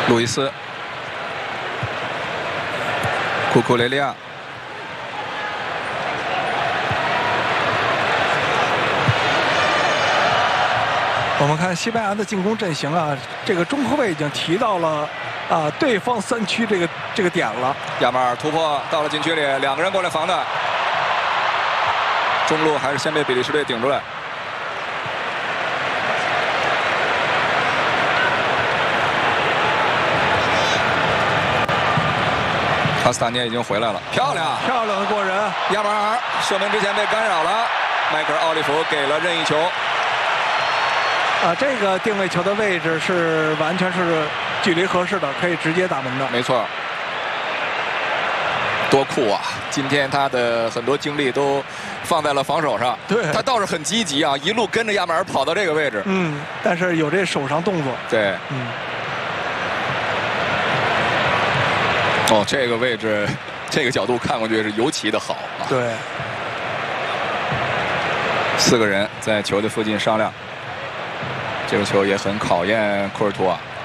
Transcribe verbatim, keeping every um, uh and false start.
路易斯、库库雷利亚。 我们看西班牙的进攻阵型啊，这个中后卫已经提到了啊对方三区这个这个点了。 亚马尔突破到了禁区里，两个人过来防他，中路还是先被比利时队顶出来。卡斯塔涅已经回来了，漂亮， 漂亮的过人。 亚马尔射门之前被干扰了，迈克尔·奥利弗给了任意球。 啊，这个定位球的位置是完全是距离合适的，可以直接打门的。 没错，多酷啊！今天他的很多精力都放在了防守上。 对， 他倒是很积极啊，一路跟着亚马尔跑到这个位置。 嗯，但是有这手上动作。 对， 嗯。 哦，这个位置，这个角度看过去是尤其的好啊。 对。 四个人在球的附近商量。 这个球也很考验库尔图瓦。